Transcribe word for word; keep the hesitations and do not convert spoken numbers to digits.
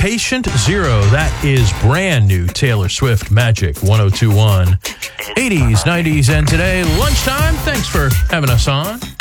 Patient Zero. That is brand new Taylor Swift Magic one oh two point one. eighties, nineties, and today, lunchtime. Thanks for having us on.